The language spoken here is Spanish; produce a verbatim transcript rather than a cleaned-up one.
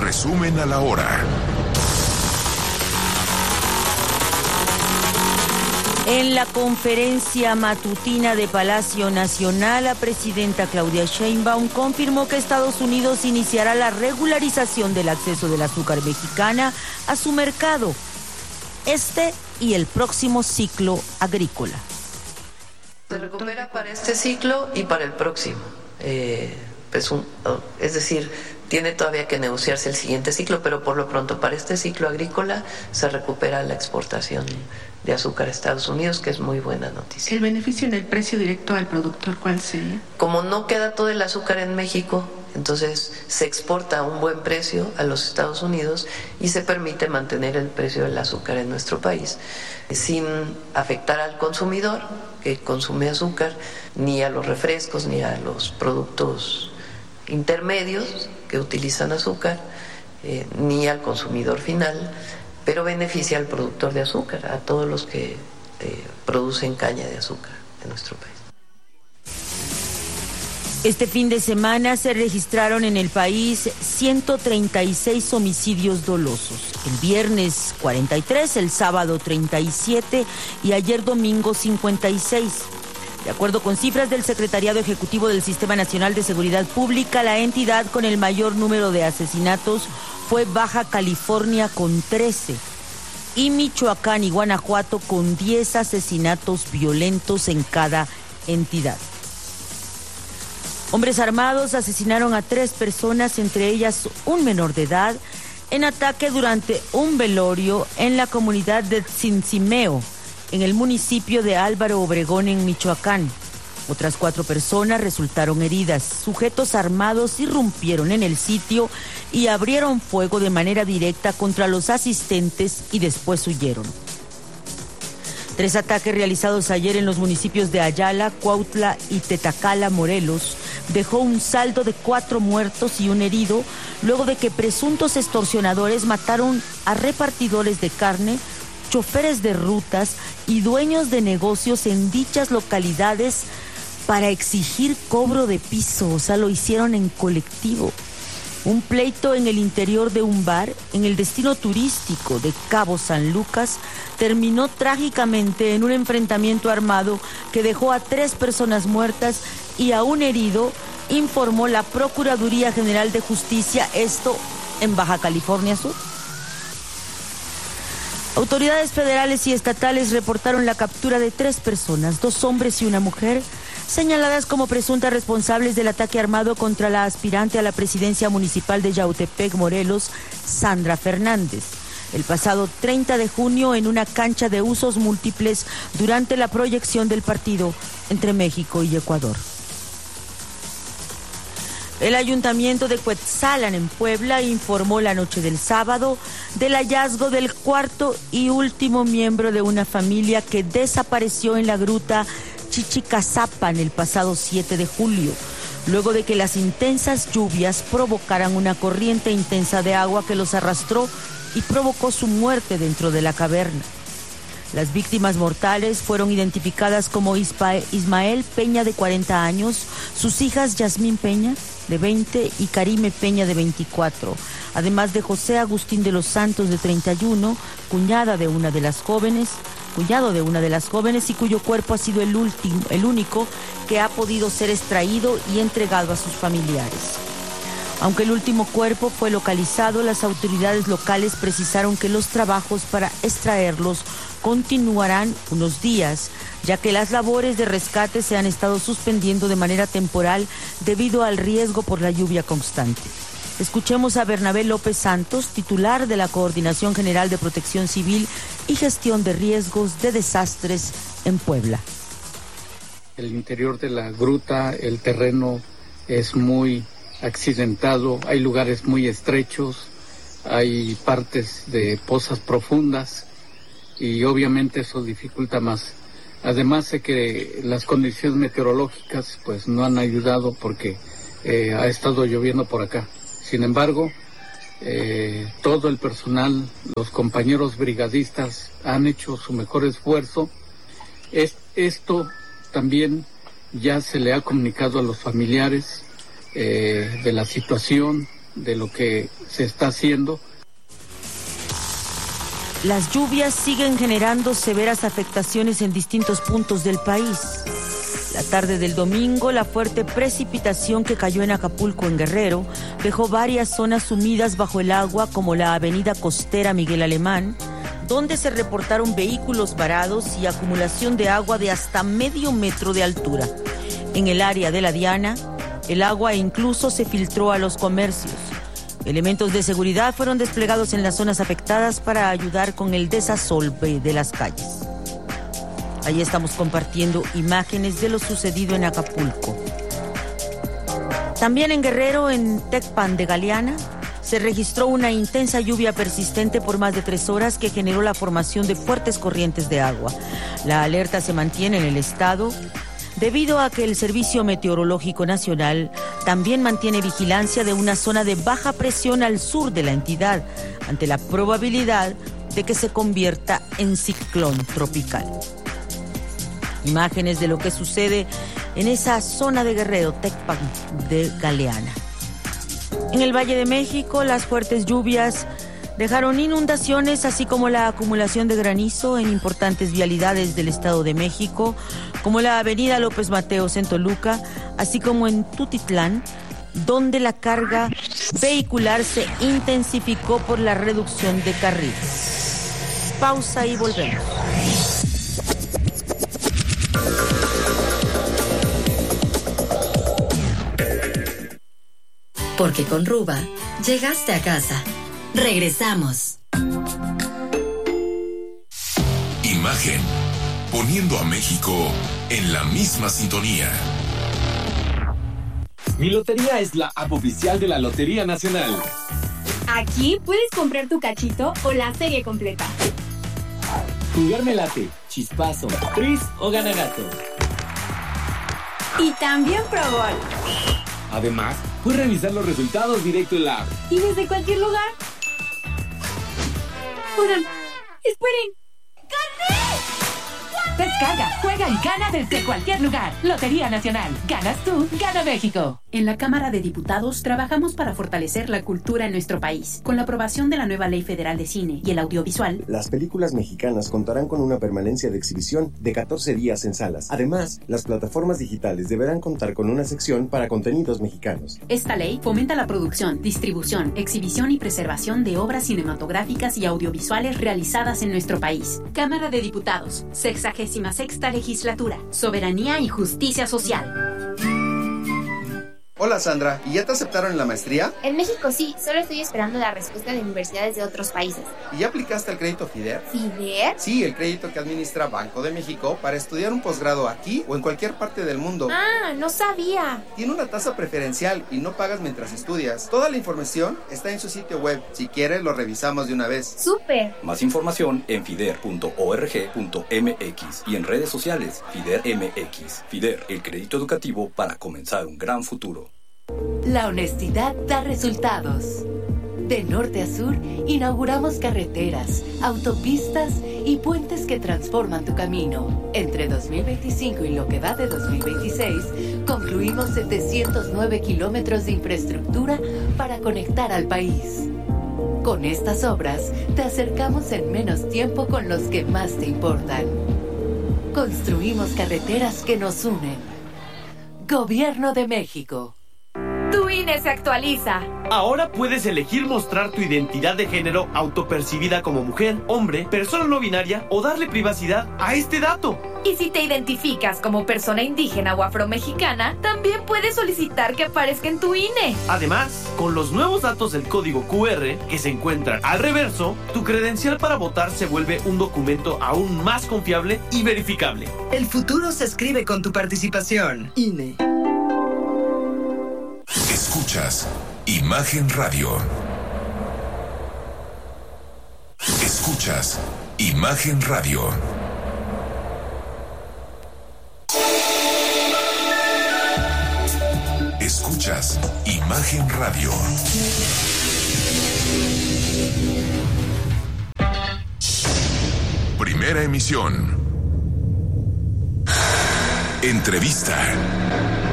Resumen a la hora. En la conferencia matutina de Palacio Nacional, la presidenta Claudia Sheinbaum confirmó que Estados Unidos iniciará la regularización del acceso del azúcar mexicana a su mercado, este y el próximo ciclo agrícola. Se recupera para este ciclo y para el próximo. Eh, pues un, es decir, tiene todavía que negociarse el siguiente ciclo, pero por lo pronto para este ciclo agrícola se recupera la exportación de azúcar a Estados Unidos, que es muy buena noticia. ¿El beneficio en el precio directo al productor cuál sería? Como no queda todo el azúcar en México, entonces se exporta a un buen precio a los Estados Unidos y se permite mantener el precio del azúcar en nuestro país, sin afectar al consumidor que consume azúcar, ni a los refrescos, ni a los productos intermedios que utilizan azúcar, eh, ni al consumidor final, pero beneficia al productor de azúcar, a todos los que eh, producen caña de azúcar en nuestro país. Este fin de semana se registraron en el país ciento treinta y seis homicidios dolosos. El viernes cuarenta y tres, el sábado treinta y siete y ayer domingo cincuenta y seis. De acuerdo con cifras del Secretariado Ejecutivo del Sistema Nacional de Seguridad Pública, la entidad con el mayor número de asesinatos fue Baja California con trece y Michoacán y Guanajuato con diez asesinatos violentos en cada entidad. Hombres armados asesinaron a tres personas, entre ellas un menor de edad, en ataque durante un velorio en la comunidad de Tzincimeo, en el municipio de Álvaro Obregón, en Michoacán. Otras cuatro personas resultaron heridas. Sujetos armados irrumpieron en el sitio y abrieron fuego de manera directa contra los asistentes y después huyeron. Tres ataques realizados ayer en los municipios de Ayala, Cuautla y Tetacala, Morelos, dejó un saldo de cuatro muertos y un herido, luego de que presuntos extorsionadores mataron a repartidores de carne, choferes de rutas y dueños de negocios en dichas localidades para exigir cobro de piso. O sea, lo hicieron en colectivo. Un pleito en el interior de un bar en el destino turístico de Cabo San Lucas terminó trágicamente en un enfrentamiento armado que dejó a tres personas muertas y a un herido, informó la Procuraduría General de Justicia, esto en Baja California Sur. Autoridades federales y estatales reportaron la captura de tres personas, dos hombres y una mujer, señaladas como presuntas responsables del ataque armado contra la aspirante a la presidencia municipal de Yautepec, Morelos, Sandra Fernández, el pasado treinta de junio en una cancha de usos múltiples durante la proyección del partido entre México y Ecuador. El Ayuntamiento de Cuetzalan, en Puebla, informó la noche del sábado del hallazgo del cuarto y último miembro de una familia que desapareció en la gruta Chichicazapan el pasado siete de julio, luego de que las intensas lluvias provocaran una corriente intensa de agua que los arrastró y provocó su muerte dentro de la caverna. Las víctimas mortales fueron identificadas como Ismael Peña, de cuarenta años, sus hijas Yasmín Peña, de veinte, y Karime Peña, de veinticuatro, además de José Agustín de los Santos, de treinta y uno, cuñada de una de las jóvenes, cuñado de una de las jóvenes y cuyo cuerpo ha sido el último, el único que ha podido ser extraído y entregado a sus familiares. Aunque el último cuerpo fue localizado, las autoridades locales precisaron que los trabajos para extraerlos continuarán unos días, ya que las labores de rescate se han estado suspendiendo de manera temporal debido al riesgo por la lluvia constante. Escuchemos a Bernabé López Santos, titular de la Coordinación General de Protección Civil y Gestión de Riesgos de Desastres en Puebla. El interior de la gruta, el terreno es muy accidentado, hay lugares muy estrechos, hay partes de pozas profundas y obviamente eso dificulta más. Además de que las condiciones meteorológicas pues no han ayudado porque eh, ha estado lloviendo por acá. Sin embargo, eh, todo el personal, los compañeros brigadistas han hecho su mejor esfuerzo. Es, esto también ya se le ha comunicado a los familiares eh, de la situación, de lo que se está haciendo. Las lluvias siguen generando severas afectaciones en distintos puntos del país. La tarde del domingo, la fuerte precipitación que cayó en Acapulco, en Guerrero, dejó varias zonas sumidas bajo el agua, como la avenida costera Miguel Alemán, donde se reportaron vehículos varados y acumulación de agua de hasta medio metro de altura. En el área de la Diana, el agua incluso se filtró a los comercios. Elementos de seguridad fueron desplegados en las zonas afectadas para ayudar con el desasolve de las calles. Ahí estamos compartiendo imágenes de lo sucedido en Acapulco. También en Guerrero, en Tecpan de Galeana, se registró una intensa lluvia persistente por más de tres horas que generó la formación de fuertes corrientes de agua. La alerta se mantiene en el estado debido a que el Servicio Meteorológico Nacional también mantiene vigilancia de una zona de baja presión al sur de la entidad, ante la probabilidad de que se convierta en ciclón tropical. Imágenes de lo que sucede en esa zona de Guerrero, Tecpan de Galeana. En el Valle de México, las fuertes lluvias dejaron inundaciones, así como la acumulación de granizo en importantes vialidades del Estado de México, como la avenida López Mateos en Toluca, así como en Tutitlán, donde la carga vehicular se intensificó por la reducción de carriles. Pausa y volvemos. Porque con Ruba llegaste a casa. Regresamos. Imagen, poniendo a México en la misma sintonía. Mi Lotería es la app oficial de la Lotería Nacional. Aquí puedes comprar tu cachito o la serie completa. Jugarme late, chispazo, tris o ganagato. Y también Pro Gol. Además, puedes revisar los resultados directo en la app. Y desde cualquier lugar. Oigan, esperen. ¡Gané! Descarga, juega y gana desde cualquier lugar. Lotería Nacional. Ganas tú, gana México. En la Cámara de Diputados trabajamos para fortalecer la cultura en nuestro país. Con la aprobación de la nueva Ley Federal de Cine y el Audiovisual, las películas mexicanas contarán con una permanencia de exhibición de catorce días en salas. Además, las plataformas digitales deberán contar con una sección para contenidos mexicanos. Esta ley fomenta la producción, distribución, exhibición y preservación de obras cinematográficas y audiovisuales realizadas en nuestro país. Cámara de Diputados, sexagésima sexta legislatura. Soberanía y justicia social. Hola Sandra, ¿y ya te aceptaron en la maestría? En México sí, solo estoy esperando la respuesta de universidades de otros países. ¿Y ya aplicaste al crédito FIDER? ¿FIDER? Sí, el crédito que administra Banco de México para estudiar un posgrado aquí o en cualquier parte del mundo. Ah, no sabía. Tiene una tasa preferencial y no pagas mientras estudias. Toda la información está en su sitio web. Si quieres, lo revisamos de una vez. ¡Súper! Más información en fider punto org punto m x y en redes sociales FIDER M X. FIDER, el crédito educativo para comenzar un gran futuro. La honestidad da resultados. De norte a sur, inauguramos carreteras, autopistas y puentes que transforman tu camino. Entre dos mil veinticinco y lo que va de dos mil veintiséis, concluimos setecientos nueve kilómetros de infraestructura para conectar al país. Con estas obras, te acercamos en menos tiempo con los que más te importan. Construimos carreteras que nos unen. Gobierno de México. Tu I N E se actualiza. Ahora puedes elegir mostrar tu identidad de género autopercibida como mujer, hombre, persona no binaria o darle privacidad a este dato. Y si te identificas como persona indígena o afromexicana, también puedes solicitar que aparezca en tu I N E. Además, con los nuevos datos del código cu erre que se encuentran al reverso, tu credencial para votar se vuelve un documento aún más confiable y verificable. El futuro se escribe con tu participación. I N E. Escuchas Imagen Radio. Escuchas Imagen Radio. Escuchas Imagen Radio. Primera emisión. Entrevista.